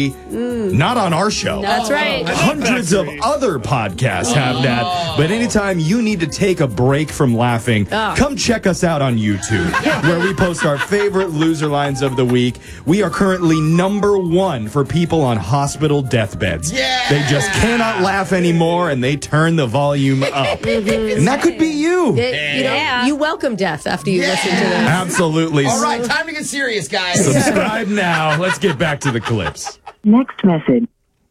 Not on our show. That's right. Hundreds of other podcasts have that. But anytime you need to take a break from laughing, come check us out on YouTube, where we post our favorite loser lines of the week. We are currently #1 for people on hospital deathbeds. Yeah. They just cannot laugh anymore, and they turn the volume up. And that could be you. You welcome death after you listen to this. Absolutely. All right, time to get serious, guys. Subscribe now. Let's get back to the clips. Next message.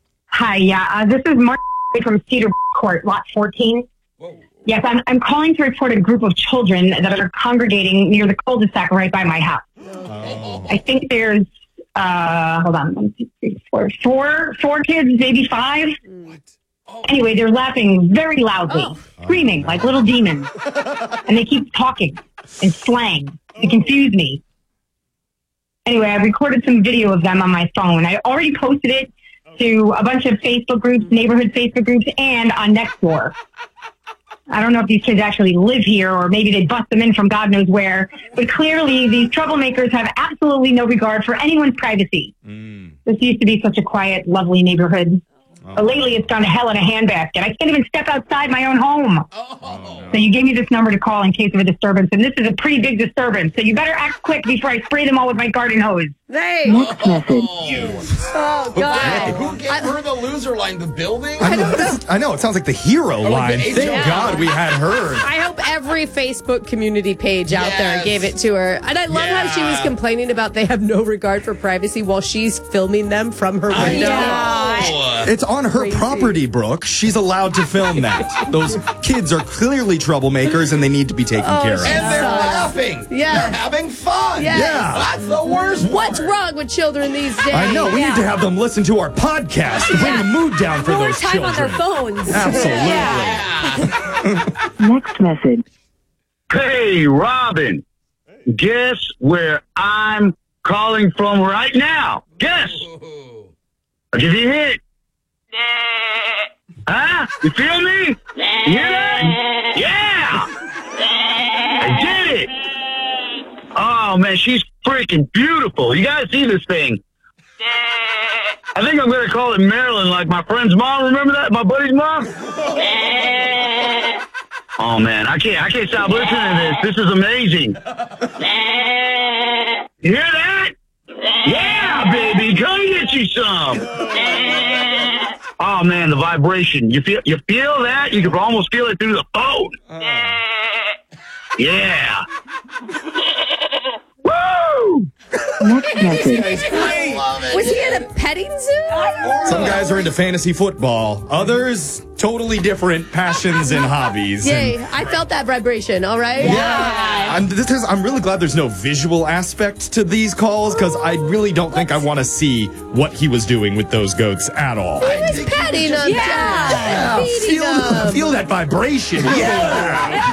Hi, this is Mark from Cedar Court, lot 14. Whoa. Yes, I'm calling to report a group of children that are congregating near the cul-de-sac right by my house. Oh. I think there's, hold on, 1, 2, 3, 4, four kids, maybe 5. What? Oh. Anyway, they're laughing very loudly, screaming like little demons. And they keep talking in slang to confuse me. Anyway, I recorded some video of them on my phone. I already posted it to a bunch of Facebook groups, neighborhood Facebook groups, and on Nextdoor. I don't know if these kids actually live here or maybe they bust them in from God knows where, but clearly these troublemakers have absolutely no regard for anyone's privacy. This used to be such a quiet, lovely neighborhood. But lately it's gone to hell in a handbasket. I can't even step outside my own home. So you gave me this number to call in case of a disturbance, and this is a pretty big disturbance. So you better act quick before I spray them all with my garden hose. Hey. Next message. Oh, God. Who gave her the loser line? The building? I know. It sounds like the hero line. the Thank HOA. God we had her. I hope every Facebook community page out there Yes. gave it to her. And I love how she was complaining about they have no regard for privacy while she's filming them from her window. It's on her property, Brooke. She's allowed to film that. Those kids are clearly troublemakers, and they need to be taken care of. And they're laughing. Yeah. They're having fun. Yes. Yeah. That's the worst part. What's wrong with children these days? I know. We need to have them listen to our podcast to bring the mood down for More those time children. on their phones. Absolutely. Next message. Hey, Robin. Guess where I'm calling from right now? Guess. I'll give you a hint. Huh? You feel me? You hear that? Yeah! I did it! Oh, man, she's freaking beautiful. You gotta see this thing. I think I'm gonna call it Marilyn, like my friend's mom. Remember that? My buddy's mom? Oh, man, I can't stop listening to this. This is amazing. You hear that? Yeah, baby, come get you some. Oh man, the vibration. You feel that? You can almost feel it through the phone. Yeah. Woo! Next message. I love it. Was he at a petting zoo? Some guys are into fantasy football. Others, totally different passions and hobbies. Yay. I felt that vibration, all right? I'm really glad there's no visual aspect to these calls, because I really don't think I want to see what he was doing with those goats at all. He was petting them. Yeah. Feeding them. Feel that vibration. Yeah.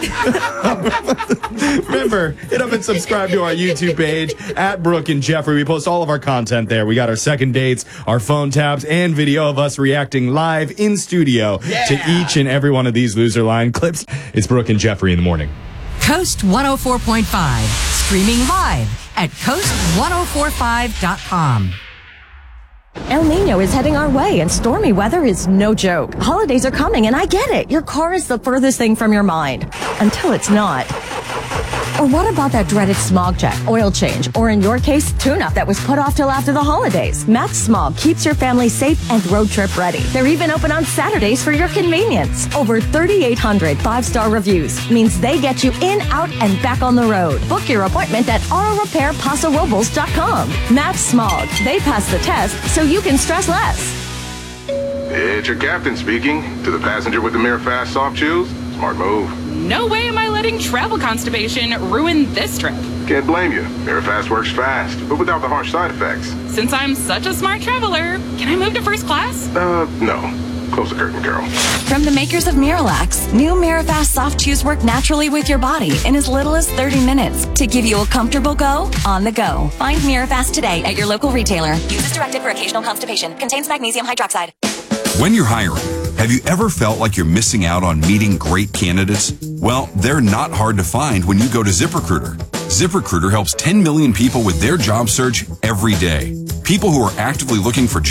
Remember, hit up and subscribe to our YouTube page at Brooke and Jeffrey. We post all of our content there. We got our second dates, our phone taps, and video of us reacting live in studio to each and every one of these loser line clips. It's Brooke and Jeffrey in the morning. Coast 104.5, streaming live at coast1045.com. El Nino is heading our way, and stormy weather is no joke. Holidays are coming, and I get it. Your car is the furthest thing from your mind. Until it's not. Or what about that dreaded smog check, oil change, or in your case, tune-up that was put off till after the holidays? Max Smog keeps your family safe and road trip ready. They're even open on Saturdays for your convenience. Over 3,800 5-star reviews means they get you in, out, and back on the road. Book your appointment at autorepairpasorobles.com. Max Smog. They pass the test so you can stress less. It's your captain speaking. To the passenger with the Mirror Fast soft chews, smart move. No way am I letting travel constipation ruin this trip. Can't blame you. Mirror Fast works fast, but without the harsh side effects. Since I'm such a smart traveler, can I move to first class? No. Close the curtain, girl. From the makers of Miralax, new Mirafast soft chews work naturally with your body in as little as 30 minutes to give you a comfortable go on the go. Find Mirafast today at your local retailer. Use as directed for occasional constipation. Contains magnesium hydroxide. When you're hiring, have you ever felt like you're missing out on meeting great candidates? Well, they're not hard to find when you go to ZipRecruiter. ZipRecruiter helps 10 million people with their job search every day. People who are actively looking for jobs